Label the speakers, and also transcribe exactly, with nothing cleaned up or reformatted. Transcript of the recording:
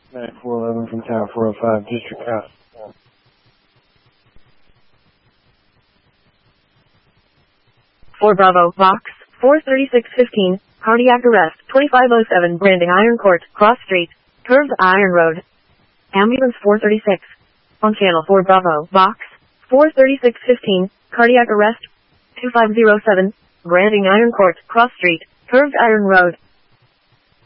Speaker 1: nine four eleven from Tower four oh five, District House.
Speaker 2: four Bravo, Box, four thirty-six fifteen, cardiac arrest, twenty-five oh seven Branding Iron Court, Cross Street, curved Iron Road. Ambulance four thirty-six. On channel four Bravo, Box, four thirty-six fifteen, cardiac arrest, two five oh seven, Branding Iron Court, Cross Street, curved Iron Road.